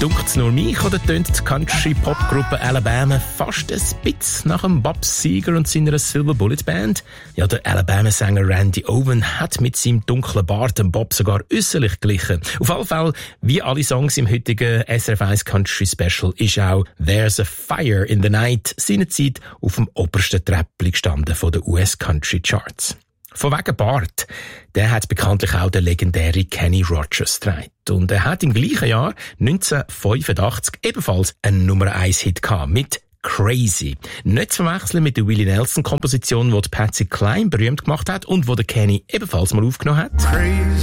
Dunkt's nur mich oder tönt die Country-Pop-Gruppe Alabama fast ein bisschen nach dem Bob Seger und seiner Silver Bullet Band? Ja, der Alabama-Sänger Randy Owen hat mit seinem dunklen Bart dem Bob sogar äußerlich glichen. Auf alle Fälle, wie alle Songs im heutigen SRF 1 Country Special, ist auch There's a Fire in the Night seinerzeit auf dem obersten Treppli gestanden von den US Country Charts. Von wegen Bart, der hat bekanntlich auch der legendäre Kenny Rogers getragen. Und er hat im gleichen Jahr, 1985, ebenfalls einen Nummer-1-Hit gehabt mit Crazy. Nicht zu verwechseln mit der Willie Nelson-Komposition, die Patsy Cline berühmt gemacht hat und wo der Kenny ebenfalls mal aufgenommen hat. Crazy.